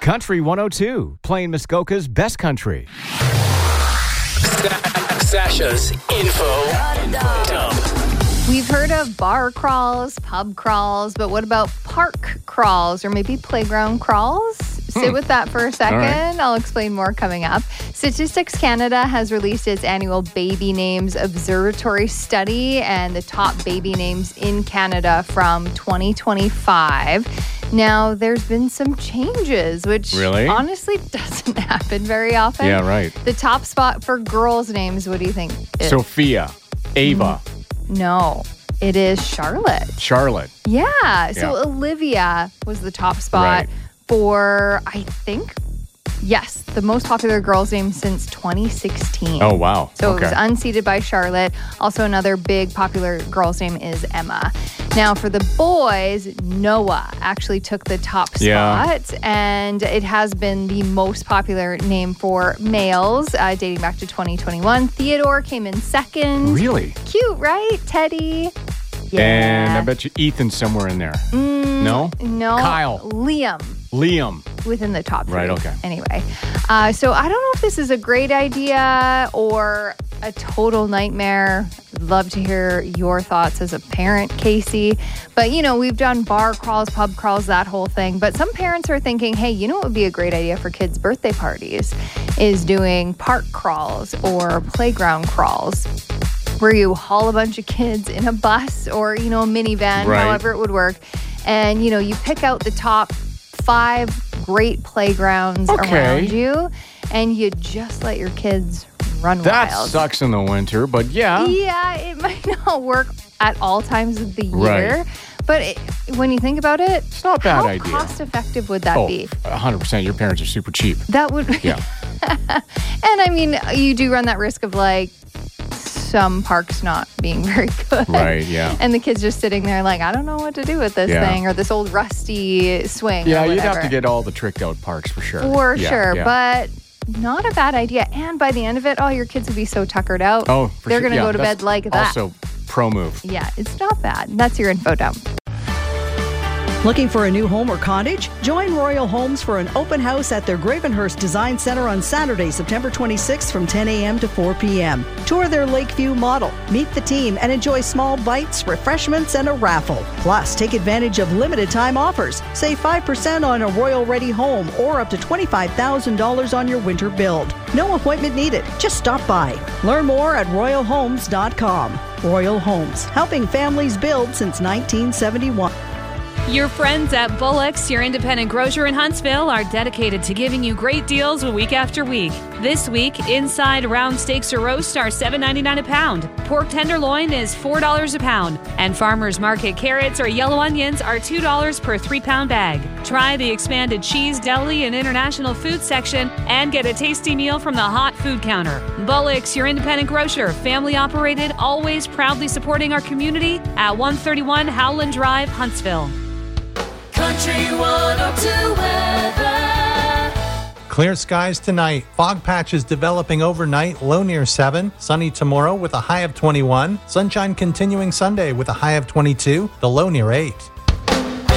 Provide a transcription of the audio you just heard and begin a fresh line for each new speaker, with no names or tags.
Country 102, playing Muskoka's best country.
Sasha's info dump.
We've heard of bar crawls, pub crawls, but what about park crawls or maybe playground crawls? Sit with that for a second. Right. I'll explain more coming up. Statistics Canada has released its annual Baby Names Observatory study and the top baby names in Canada from 2025. Now, there's been some changes, which honestly doesn't happen very often.
Yeah, right.
The top spot for girls' names, what do you think?
Sophia, Ava.
No, it is Charlotte.
Charlotte.
Yeah. So Olivia was the top spot for, I think, yes, the most popular girl's name since 2016.
Oh, wow.
So it was unseated by Charlotte. Also, another big popular girl's name is Emma. Now, for the boys, Noah actually took the top spot, and it has been the most popular name for males dating back to 2021. Theodore came in second.
Really?
Cute, right? Teddy. Yeah.
And I bet you Ethan's somewhere in there. No?
No.
Kyle.
Liam. Within the top three.
Right, okay.
Anyway, so I don't know if this is a great idea or a total nightmare. I'd love to hear your thoughts as a parent, Casey. But, you know, we've done bar crawls, pub crawls, that whole thing. But some parents are thinking, hey, you know what would be a great idea for kids' birthday parties is doing park crawls or playground crawls, where you haul a bunch of kids in a bus or, you know, a minivan, however it would work. And, you know, you pick out the top 5 great playgrounds around you, and you just let your kids run wild.
That sucks in the winter, but yeah.
Yeah, it might not work at all times of the year. But when you think about it,
it's not a bad idea.
How cost effective would that be?
100%. Your parents are super cheap.
That would.
Yeah.
And I mean, you do run that risk of like some parks not being very good.
Right, yeah.
And the kids just sitting there like, I don't know what to do with this thing or this old rusty swing.
Yeah, you'd have to get all the tricked out parks for sure.
For sure. Yeah. But not a bad idea. And by the end of it, your kids will be so tuckered out.
Oh, for
They're going to go to bed like that.
Also, pro move.
Yeah, it's not bad. That's your info dump.
Looking for a new home or cottage? Join Royal Homes for an open house at their Gravenhurst Design Center on Saturday, September 26th from 10 a.m. to 4 p.m. Tour their Lakeview model, meet the team, and enjoy small bites, refreshments, and a raffle. Plus, take advantage of limited time offers. Save 5% on a Royal Ready home or up to $25,000 on your winter build. No appointment needed. Just stop by. Learn more at royalhomes.com. Royal Homes, helping families build since 1971.
Your friends at Bullock's, your independent grocer in Huntsville, are dedicated to giving you great deals week after week. This week, inside round steaks or roast are $7.99 a pound. Pork tenderloin is $4 a pound. And Farmers Market carrots or yellow onions are $2 per 3-pound bag. Try the expanded cheese, deli, and international food section and get a tasty meal from the hot food counter. Bullock's, your independent grocer, family operated, always proudly supporting our community at 131 Howland Drive, Huntsville.
Country 102 weather.
Clear skies tonight. Fog patches developing overnight. Low near 7. Sunny tomorrow with a high of 21. Sunshine continuing Sunday with a high of 22. The low near 8.